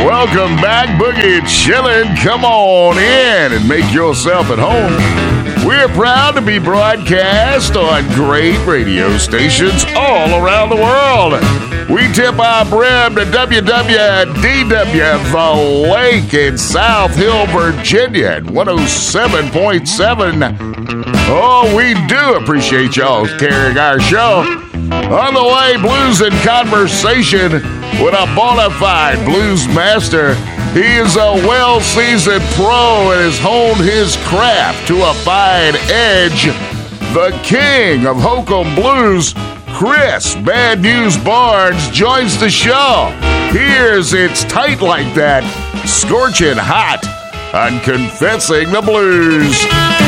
Welcome back, Boogie Chillin'. Come on in and make yourself at home. We're proud to be broadcast on great radio stations all around the world. We tip our brim to WWDW, The Lake in South Hill, Virginia at 107.7. Oh, we do appreciate y'all carrying our show. On the way, blues and conversation with a bona fide blues master. He is a well-seasoned pro and has honed his craft to a fine edge. The king of Hokum Blues, Chris Bad News Barnes, joins the show. Here's It's Tight Like That, scorching hot on Confessing the Blues.